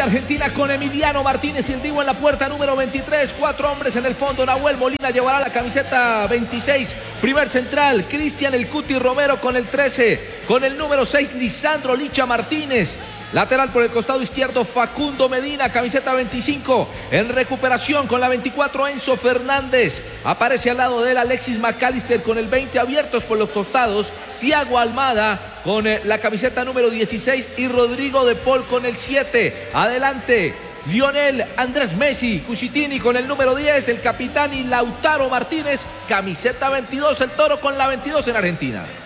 Argentina con Emiliano Martínez y el Divo en la puerta número 23. 4 hombres en el fondo. Nahuel Molina llevará la camiseta 26. Primer central, Cristian El Cuti Romero con el 13. Con el número 6, Lisandro Licha Martínez. Lateral por el costado izquierdo, Facundo Medina, camiseta 25. En recuperación con la 24, Enzo Fernández. Aparece al lado de él Alexis McAllister con el 20, abiertos por los costados. Thiago Almada con la camiseta número 16 y Rodrigo de Paul con el 7. Adelante, Lionel Andrés Messi Cuchitini con el número 10, el capitán, y Lautaro Martínez, camiseta 22, el Toro con la 22 en Argentina.